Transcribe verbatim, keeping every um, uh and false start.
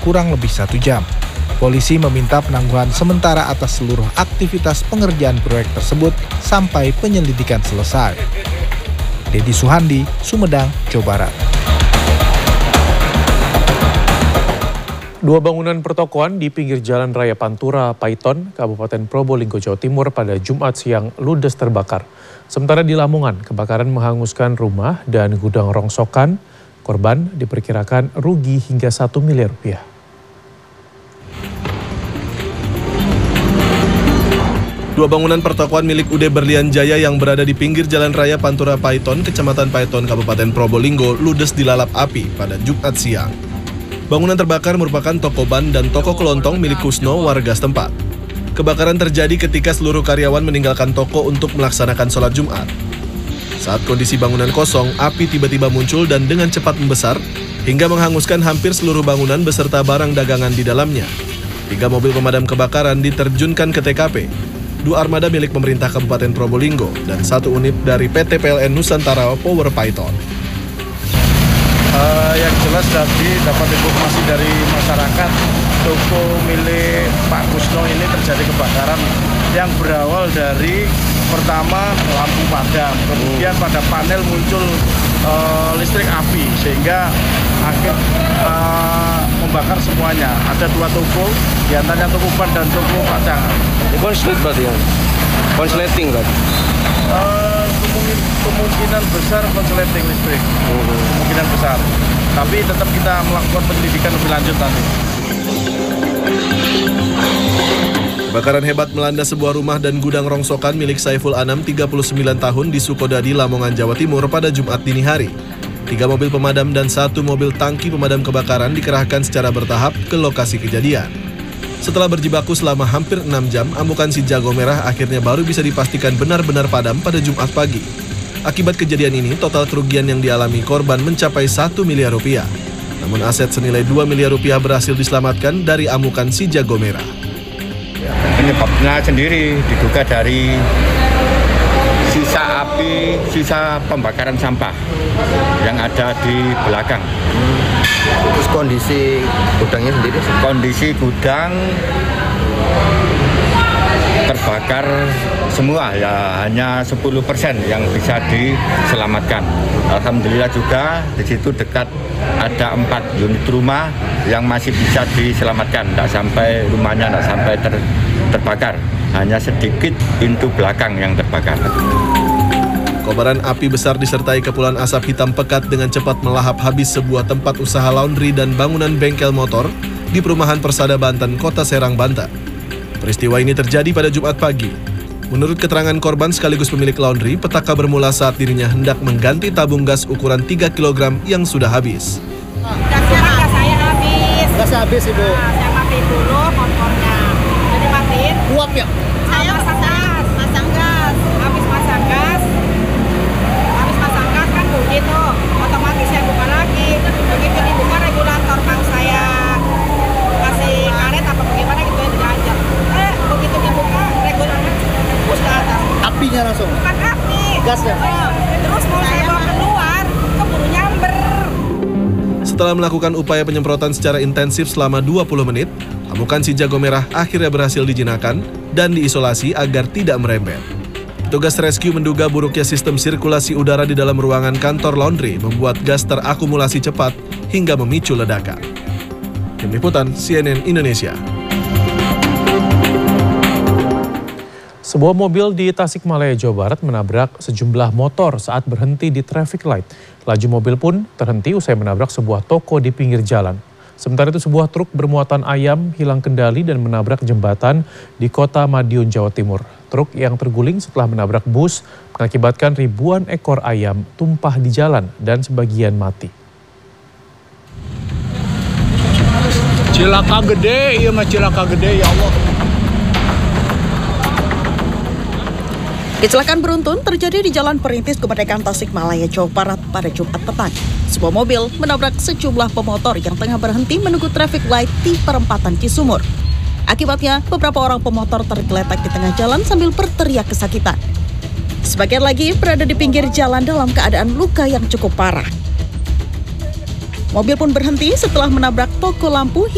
kurang lebih satu jam. Polisi meminta penangguhan sementara atas seluruh aktivitas pengerjaan proyek tersebut sampai penyelidikan selesai. Dedi Suhandi, Sumedang, Jawa Barat. Dua bangunan pertokoan di pinggir Jalan Raya Pantura, Paiton, Kabupaten Probolinggo, Jawa Timur pada Jumat siang ludes terbakar. Sementara di Lamongan, kebakaran menghanguskan rumah dan gudang rongsokan. Korban diperkirakan rugi hingga satu miliar rupiah. Dua bangunan pertokoan milik U D Berlian Jaya yang berada di pinggir Jalan Raya Pantura Paiton, Kecamatan Paiton, Kabupaten Probolinggo, ludes dilalap api pada Jumat siang. Bangunan terbakar merupakan toko ban dan toko kelontong milik Kusno, warga setempat. Kebakaran terjadi ketika seluruh karyawan meninggalkan toko untuk melaksanakan sholat Jumat. Saat kondisi bangunan kosong, api tiba-tiba muncul dan dengan cepat membesar hingga menghanguskan hampir seluruh bangunan beserta barang dagangan di dalamnya. Tiga mobil pemadam kebakaran diterjunkan ke T K P. Dua armada milik pemerintah Kabupaten Probolinggo dan satu unit dari P T P L N Nusantara Power Paiton. Uh, yang jelas tadi dapat informasi dari masyarakat, toko milik Pak Kusno ini terjadi kebakaran yang berawal dari pertama lampu padam, kemudian pada panel muncul uh, listrik api sehingga akhir uh, membakar semuanya. Ada dua toko, diantaranya toko ban dan toko pacangan. Konslet berarti ya? Konsleting berarti? Uh, kemungkin, kemungkinan besar konsleting listrik, kemungkinan besar. Tapi tetap kita melakukan penyelidikan lebih lanjut nanti. Kebakaran hebat melanda sebuah rumah dan gudang rongsokan milik Saiful Anam, tiga puluh sembilan tahun, di Sukodadi, Lamongan, Jawa Timur pada Jumat dini hari. Tiga mobil pemadam dan satu mobil tangki pemadam kebakaran dikerahkan secara bertahap ke lokasi kejadian. Setelah berjibaku selama hampir enam jam, amukan si jago merah akhirnya baru bisa dipastikan benar-benar padam pada Jumat pagi. Akibat kejadian ini, total kerugian yang dialami korban mencapai satu miliar rupiah. Namun aset senilai dua miliar rupiah berhasil diselamatkan dari amukan si jago merah. Penyebabnya sendiri diduga dari sisa api, sisa pembakaran sampah yang ada di belakang. Terus kondisi gudangnya sendiri? Kondisi gudang terbakar semua, ya hanya sepuluh persen yang bisa diselamatkan. Alhamdulillah juga di situ dekat ada empat unit rumah yang masih bisa diselamatkan, tidak sampai rumahnya tidak sampai ter, terbakar, hanya sedikit pintu belakang yang terbakar. Kobaran api besar disertai kepulan asap hitam pekat dengan cepat melahap habis sebuah tempat usaha laundry dan bangunan bengkel motor di perumahan Persada Banten, Kota Serang, Banten. Peristiwa ini terjadi pada Jumat pagi. Menurut keterangan korban sekaligus pemilik laundry, petaka bermula saat dirinya hendak mengganti tabung gas ukuran tiga kilogram yang sudah habis. Gasnya gas saya habis. Gasnya habis, Ibu. Nah, saya matiin dulu kompornya. Jadi matiin. Uap ya? Saya pasang gas, pasang gas. Habis pasang gas, habis pasang gas kan bunyi tuh. Otomatis saya buka lagi. Begitu dibuka regulator mau saya kasih karet apa bagaimana gitu ya diajak. Eh, begitu dibuka regulator push ke atas. Apinya langsung? Bukan api. Gasnya? Oh, terus mau saya bawa keluar, keburu nyamber. Setelah melakukan upaya penyemprotan secara intensif selama dua puluh menit, amukan si jago merah akhirnya berhasil dijinakan dan diisolasi agar tidak merembet. Petugas rescue menduga buruknya sistem sirkulasi udara di dalam ruangan kantor laundry membuat gas terakumulasi cepat hingga memicu ledakan. Tim Liputan C N N Indonesia. Sebuah mobil di Tasikmalaya, Jawa Barat menabrak sejumlah motor saat berhenti di traffic light. Laju mobil pun terhenti usai menabrak sebuah toko di pinggir jalan. Sementara itu sebuah truk bermuatan ayam hilang kendali dan menabrak jembatan di Kota Madiun, Jawa Timur. Truk yang terguling setelah menabrak bus mengakibatkan ribuan ekor ayam tumpah di jalan dan sebagian mati. Cilaka gede, iya mah cilaka gede, ya Allah. Kecelakaan beruntun terjadi di Jalan Perintis Kemerdekaan Tasikmalaya, Jawa Barat pada Jumat petang. Sebuah mobil menabrak sejumlah pemotor yang tengah berhenti menunggu traffic light di perempatan Cisumur. Akibatnya, beberapa orang pemotor tergeletak di tengah jalan sambil berteriak kesakitan. Sebagian lagi berada di pinggir jalan dalam keadaan luka yang cukup parah. Mobil pun berhenti setelah menabrak toko lampu